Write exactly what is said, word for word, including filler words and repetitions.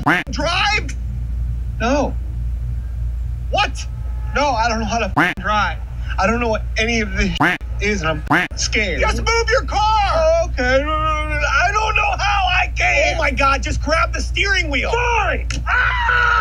drive? No. What? No, I don't know how to drive. I don't know what any of this is, and I'm scared. Just move your car! Okay. I don't know how I can. Oh my God, just grab the steering wheel. Fine! Ah!